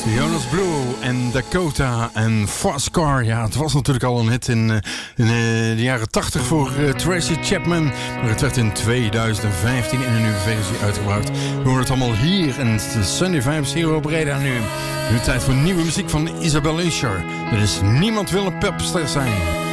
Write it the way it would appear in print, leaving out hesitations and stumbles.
Jonas Blue en Dakota en Fast Car. Ja, het was natuurlijk al een hit in de jaren 80 voor Tracy Chapman. Maar het werd in 2015 in een nieuwe versie uitgebracht. We horen het allemaal hier in de Sunday Vibes hier op Breda nu. Nu tijd voor nieuwe muziek van Isabel Usher. Dat is Niemand wil een popster zijn.